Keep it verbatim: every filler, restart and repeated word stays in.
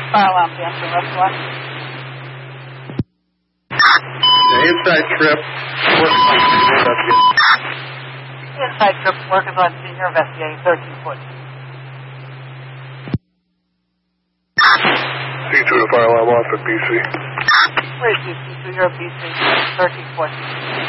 Fire alarm, Dancer, West one. The inside trip, working on senior investigating. Inside trip, workers on senior investigating, thirteen foot. C two to fire alarm off at B C. Where's B C two? You're at B C, thirteen foot.